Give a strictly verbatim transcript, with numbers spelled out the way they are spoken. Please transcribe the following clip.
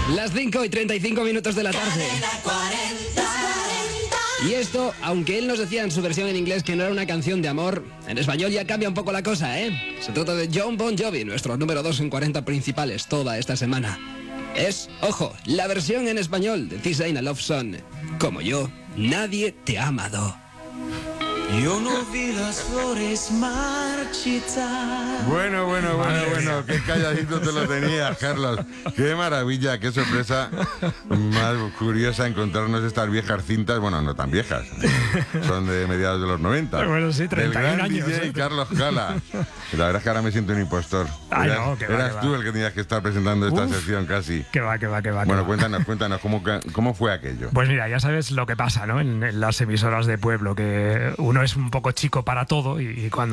Las cinco y treinta y cinco minutos de la tarde. Y esto, aunque él nos decía en su versión en inglés que no era una canción de amor, en español ya cambia un poco la cosa, ¿eh? Se trata de Jon Bon Jovi, nuestro número dos en cuarenta principales toda esta semana. Es, ojo, la versión en español de This Ain't a Love Song. Como yo, nadie te ha amado. Yo no vi las flores marchitar. Bueno, bueno, bueno, bueno, qué calladito te lo tenías, Carlos. Qué maravilla, qué sorpresa más curiosa encontrarnos estas viejas cintas. Bueno, no tan viejas, son de mediados de los noventa. Bueno, sí, treinta y un Del gran años. D J ¿eh? Carlos Cala. La verdad es que ahora me siento un impostor. Ay, eras no, que va, eras que tú va. el que tenías que estar presentando esta Uf. sección casi. Que va, que va, que va. que Bueno, va. cuéntanos, cuéntanos, ¿cómo, ca- cómo fue aquello? Pues mira, ya sabes lo que pasa, ¿no? En, en las emisoras de pueblo, que uno es un poco chico para todo y, y cuando